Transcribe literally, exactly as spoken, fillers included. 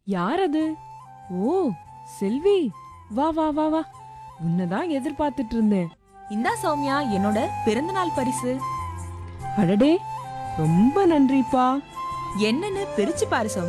யார் அது? ஓ, செல்வி, வா வா வா வா. உன்னதான் எதிர்பார்த்துட்டு இருந்தேன். இந்தா சௌமியா, என்னோட பிறந்தநாள் பரிசு. அடடே, ரொம்ப நன்றிப்பா. என்னன்னு பிரிச்சு பாரு சௌமியா.